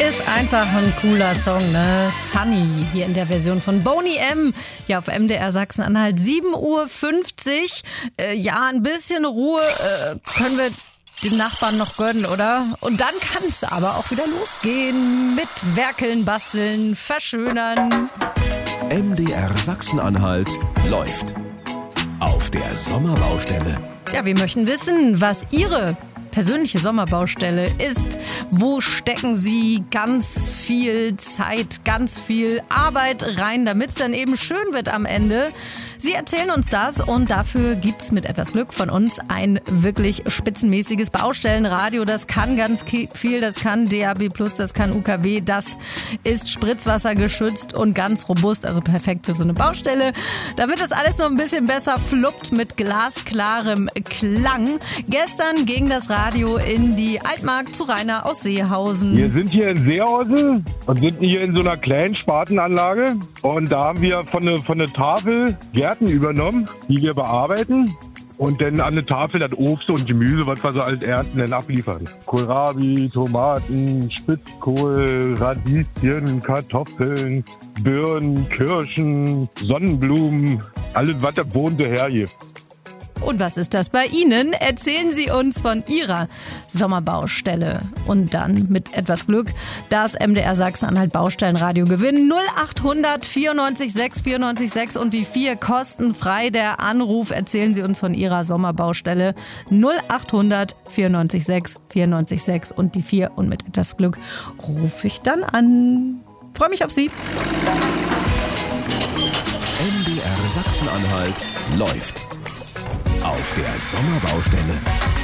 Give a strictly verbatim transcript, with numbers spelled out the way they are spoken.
Ist einfach ein cooler Song, ne? Sunny, hier in der Version von Boney M. Ja, auf M D R Sachsen-Anhalt, sieben Uhr fünfzig. Äh, ja, ein bisschen Ruhe äh, können wir den Nachbarn noch gönnen, oder? Und dann kann es aber auch wieder losgehen mit Werkeln, Basteln, Verschönern. M D R Sachsen-Anhalt läuft auf der Sommerbaustelle. Ja, wir möchten wissen, was Ihre persönliche Sommerbaustelle ist. Wo stecken Sie ganz viel Zeit, ganz viel Arbeit rein, damit es dann eben schön wird am Ende? Sie erzählen uns das und dafür gibt's mit etwas Glück von uns ein wirklich spitzenmäßiges Baustellenradio. Das kann ganz viel, das kann D A B plus, das kann U K W, das ist spritzwassergeschützt und ganz robust, also perfekt für so eine Baustelle. Damit das alles noch ein bisschen besser fluppt mit glasklarem Klang. Gestern ging das Radio in die Altmark zu Rainer aus Seehausen. Wir sind hier in Seehausen und sind hier in so einer kleinen Spartenanlage. Und da haben wir von der von der Tafel Gärten übernommen, die wir bearbeiten. Und dann an der Tafel das Obst und Gemüse, was wir so als ernten, dann abliefern. Kohlrabi, Tomaten, Spitzkohl, Radieschen, Kartoffeln, Birnen, Kirschen, Sonnenblumen, alles, was der Boden so hergibt. Und was ist das bei Ihnen? Erzählen Sie uns von Ihrer Sommerbaustelle. Und dann mit etwas Glück das M D R Sachsen-Anhalt Baustellenradio gewinnen. null acht hundert vierundneunzig sechs vierundneunzig sechs und die vier kostenfrei der Anruf. Erzählen Sie uns von Ihrer Sommerbaustelle. null acht hundert vierundneunzig sechs vierundneunzig sechs und die vier. Und mit etwas Glück rufe ich dann an. Freue mich auf Sie. M D R Sachsen-Anhalt läuft auf der Sommerbaustelle.